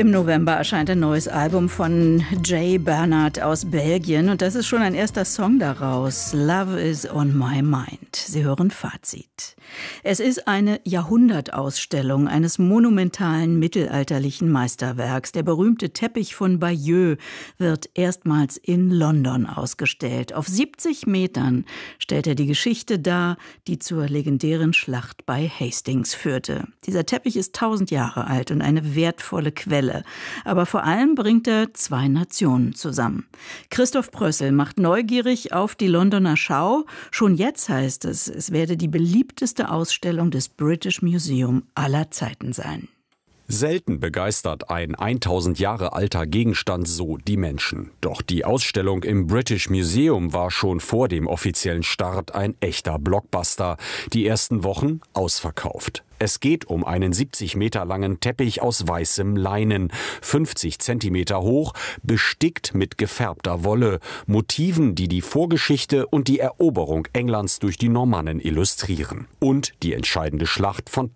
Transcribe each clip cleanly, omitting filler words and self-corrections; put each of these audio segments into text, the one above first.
Im November erscheint ein neues Album von Jay Bernard aus Belgien und das ist schon ein erster Song daraus. Love is on my mind. Sie hören Fazit. Es ist eine Jahrhundertausstellung eines monumentalen mittelalterlichen Meisterwerks. Der berühmte Teppich von Bayeux wird erstmals in London ausgestellt. Auf 70 Metern stellt er die Geschichte dar, die zur legendären Schlacht bei Hastings führte. Dieser Teppich ist 1000 Jahre alt und eine wertvolle Quelle. Aber vor allem bringt er zwei Nationen zusammen. Christoph Prössel macht neugierig auf die Londoner Schau. Schon jetzt heißt es, es werde die beliebteste Ausstellung des British Museum aller Zeiten sein. Selten begeistert ein 1000 Jahre alter Gegenstand so die Menschen. Doch die Ausstellung im British Museum war schon vor dem offiziellen Start ein echter Blockbuster. Die ersten Wochen ausverkauft. Es geht um einen 70 Meter langen Teppich aus weißem Leinen, 50 Zentimeter hoch, bestickt mit gefärbter Wolle, Motiven, die die Vorgeschichte und die Eroberung Englands durch die Normannen illustrieren. Und die entscheidende Schlacht von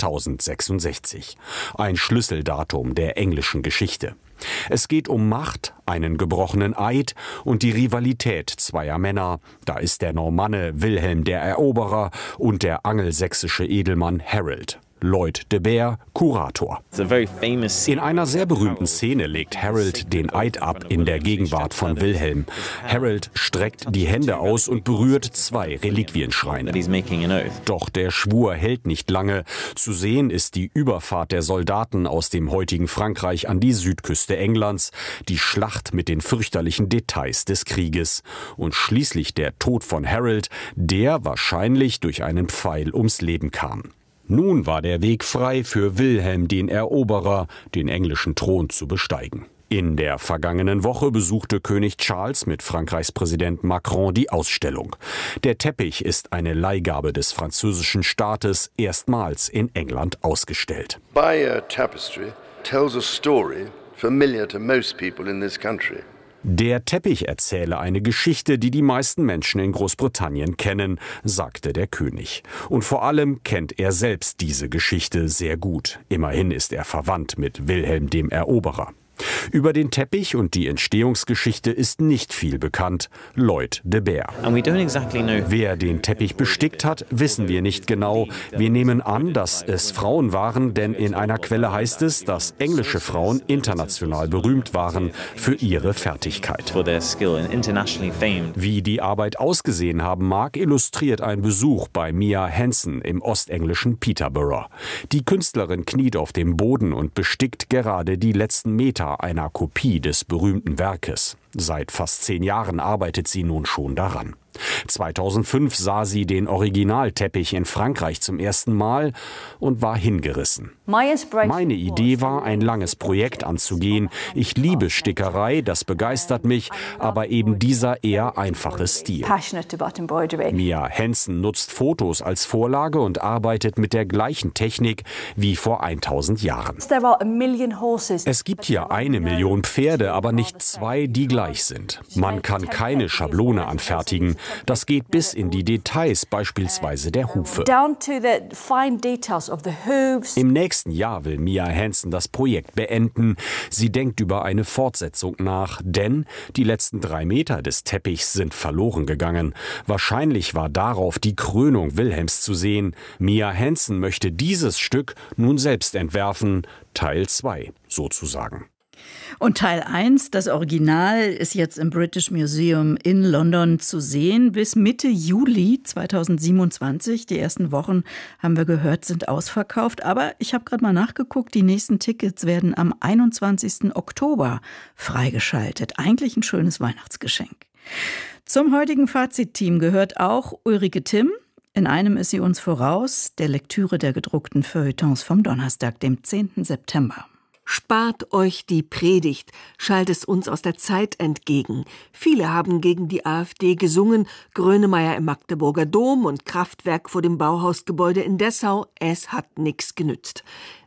1066. Ein Schlüsseldatum der englischen Geschichte. Es geht um Macht, einen gebrochenen Eid und die Rivalität zweier Männer. Da ist der Normanne Wilhelm der Eroberer und der angelsächsische Edelmann Harold. Lloyd de Beer, Kurator. In einer sehr berühmten Szene legt Harold den Eid ab in der Gegenwart von Wilhelm. Harold streckt die Hände aus und berührt zwei Reliquienschreine. Doch der Schwur hält nicht lange. Zu sehen ist die Überfahrt der Soldaten aus dem heutigen Frankreich an die Südküste Englands, die Schlacht mit den fürchterlichen Details des Krieges und schließlich der Tod von Harold, der wahrscheinlich durch einen Pfeil ums Leben kam. Nun war der Weg frei für Wilhelm den Eroberer, den englischen Thron zu besteigen. In der vergangenen Woche besuchte König Charles mit Frankreichs Präsident Macron die Ausstellung. Der Teppich ist eine Leihgabe des französischen Staates, erstmals in England ausgestellt. Bayeux Tapestry tells a story familiar to most people in this country. Der Teppich erzähle eine Geschichte, die die meisten Menschen in Großbritannien kennen, sagte der König. Und vor allem kennt er selbst diese Geschichte sehr gut. Immerhin ist er verwandt mit Wilhelm dem Eroberer. Über den Teppich und die Entstehungsgeschichte ist nicht viel bekannt. Lloyd de Beer. Wer den Teppich bestickt hat, wissen wir nicht genau. Wir nehmen an, dass es Frauen waren, denn in einer Quelle heißt es, dass englische Frauen international berühmt waren für ihre Fertigkeit. Wie die Arbeit ausgesehen haben mag, illustriert ein Besuch bei Mia Hansen im ostenglischen Peterborough. Die Künstlerin kniet auf dem Boden und bestickt gerade die letzten Meter einer Kopie des berühmten Werkes. Seit fast 10 Jahren arbeitet sie nun schon daran. 2005 sah sie den Originalteppich in Frankreich zum ersten Mal und war hingerissen. Meine Idee war, ein langes Projekt anzugehen. Ich liebe Stickerei, das begeistert mich, aber eben dieser eher einfache Stil. Mia Hansen nutzt Fotos als Vorlage und arbeitet mit der gleichen Technik wie vor 1000 Jahren. Es gibt hier 1 Million Pferde, aber nicht 2, die gleich sind. Man kann keine Schablone anfertigen. Das geht bis in die Details, beispielsweise der Hufe. Im nächsten Jahr will Mia Hansen das Projekt beenden. Sie denkt über eine Fortsetzung nach, denn die letzten 3 Meter des Teppichs sind verloren gegangen. Wahrscheinlich war darauf die Krönung Wilhelms zu sehen. Mia Hansen möchte dieses Stück nun selbst entwerfen, Teil 2 sozusagen. Und Teil 1, das Original, ist jetzt im British Museum in London zu sehen bis Mitte Juli 2027. Die ersten Wochen, haben wir gehört, sind ausverkauft. Aber ich habe gerade mal nachgeguckt, die nächsten Tickets werden am 21. Oktober freigeschaltet. Eigentlich ein schönes Weihnachtsgeschenk. Zum heutigen Fazitteam gehört auch Ulrike Timm. In einem ist sie uns voraus, der Lektüre der gedruckten Feuilletons vom Donnerstag, dem 10. September. Spart euch die Predigt, schallt es uns aus der Zeit entgegen. Viele haben gegen die AfD gesungen, Grönemeyer im Magdeburger Dom und Kraftwerk vor dem Bauhausgebäude in Dessau. Es hat nix genützt.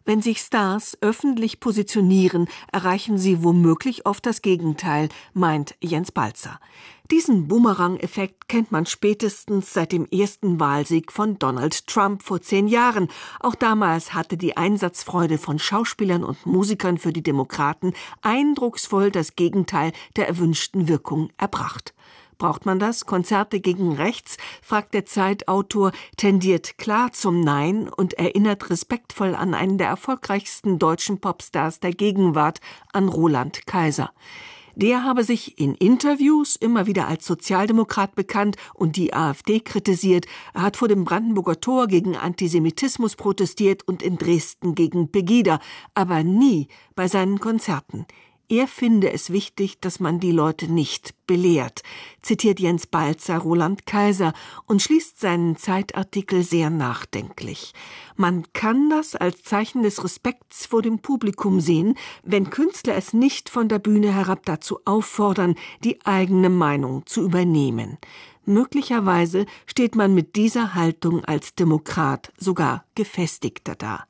Wenn sich Stars öffentlich positionieren, erreichen sie womöglich oft das Gegenteil, meint Jens Balzer. Diesen Boomerang-Effekt kennt man spätestens seit dem ersten Wahlsieg von Donald Trump vor 10 Jahren. Auch damals hatte die Einsatzfreude von Schauspielern und Musikern für die Demokraten eindrucksvoll das Gegenteil der erwünschten Wirkung erbracht. Braucht man das? Konzerte gegen rechts? Fragt der Zeitautor, tendiert klar zum Nein und erinnert respektvoll an einen der erfolgreichsten deutschen Popstars der Gegenwart, an Roland Kaiser. Der habe sich in Interviews immer wieder als Sozialdemokrat bekannt und die AfD kritisiert. Er hat vor dem Brandenburger Tor gegen Antisemitismus protestiert und in Dresden gegen Pegida, aber nie bei seinen Konzerten. Er finde es wichtig, dass man die Leute nicht belehrt, zitiert Jens Balzer Roland Kaiser und schließt seinen Zeitartikel sehr nachdenklich. Man kann das als Zeichen des Respekts vor dem Publikum sehen, wenn Künstler es nicht von der Bühne herab dazu auffordern, die eigene Meinung zu übernehmen. Möglicherweise steht man mit dieser Haltung als Demokrat sogar gefestigter da.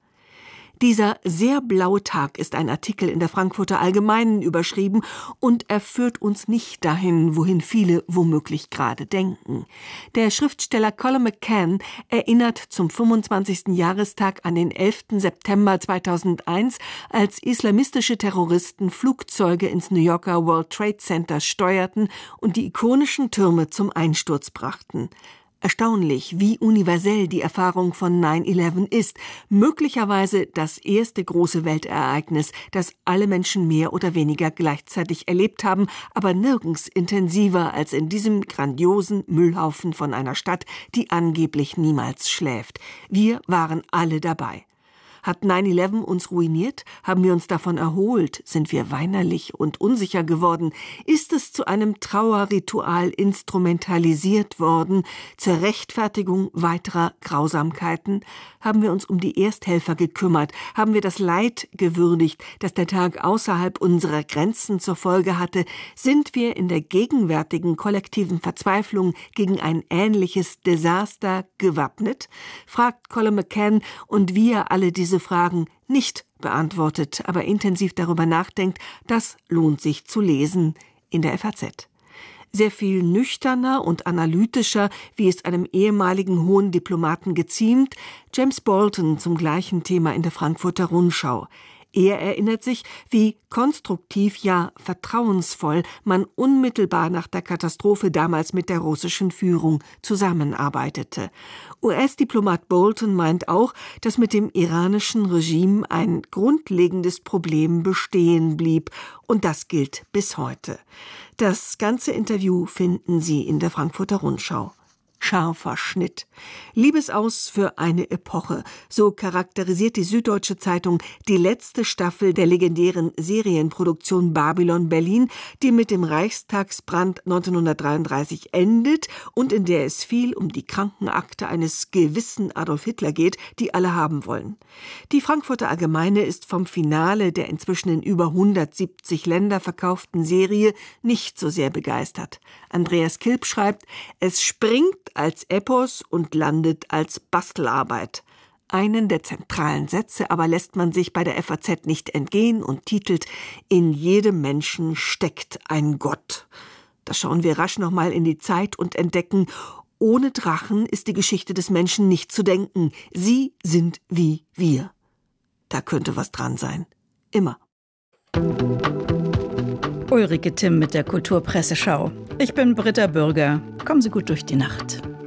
Dieser sehr blaue Tag ist ein Artikel in der Frankfurter Allgemeinen überschrieben und er führt uns nicht dahin, wohin viele womöglich gerade denken. Der Schriftsteller Colum McCann erinnert zum 25. Jahrestag an den 11. September 2001, als islamistische Terroristen Flugzeuge ins New Yorker World Trade Center steuerten und die ikonischen Türme zum Einsturz brachten. Erstaunlich, wie universell die Erfahrung von 9/11 ist. Möglicherweise das erste große Weltereignis, das alle Menschen mehr oder weniger gleichzeitig erlebt haben, aber nirgends intensiver als in diesem grandiosen Müllhaufen von einer Stadt, die angeblich niemals schläft. Wir waren alle dabei. Hat 9/11 uns ruiniert? Haben wir uns davon erholt? Sind wir weinerlich und unsicher geworden? Ist es zu einem Trauerritual instrumentalisiert worden, zur Rechtfertigung weiterer Grausamkeiten? Haben wir uns um die Ersthelfer gekümmert? Haben wir das Leid gewürdigt, das der Tag außerhalb unserer Grenzen zur Folge hatte? Sind wir in der gegenwärtigen kollektiven Verzweiflung gegen ein ähnliches Desaster gewappnet? Fragt Colum McCann, und wie er alle diese Fragen nicht beantwortet, aber intensiv darüber nachdenkt, das lohnt sich zu lesen in der FAZ. Sehr viel nüchterner und analytischer, wie es einem ehemaligen hohen Diplomaten geziemt, James Bolton zum gleichen Thema in der Frankfurter Rundschau. Er erinnert sich, wie konstruktiv, ja vertrauensvoll man unmittelbar nach der Katastrophe damals mit der russischen Führung zusammenarbeitete. US-Diplomat Bolton meint auch, dass mit dem iranischen Regime ein grundlegendes Problem bestehen blieb. Und das gilt bis heute. Das ganze Interview finden Sie in der Frankfurter Rundschau. Scharfer Schnitt. Liebesaus für eine Epoche. So charakterisiert die Süddeutsche Zeitung die letzte Staffel der legendären Serienproduktion Babylon Berlin, die mit dem Reichstagsbrand 1933 endet und in der es viel um die Krankenakte eines gewissen Adolf Hitler geht, die alle haben wollen. Die Frankfurter Allgemeine ist vom Finale der inzwischen in über 170 Länder verkauften Serie nicht so sehr begeistert. Andreas Kilp schreibt, es springt als Epos und landet als Bastelarbeit. Einen der zentralen Sätze aber lässt man sich bei der FAZ nicht entgehen und titelt: In jedem Menschen steckt ein Gott. Da schauen wir rasch nochmal in die Zeit und entdecken, ohne Drachen ist die Geschichte des Menschen nicht zu denken. Sie sind wie wir. Da könnte was dran sein. Immer. Ulrike Timm mit der Kulturpresseschau. Ich bin Britta Bürger. Kommen Sie gut durch die Nacht.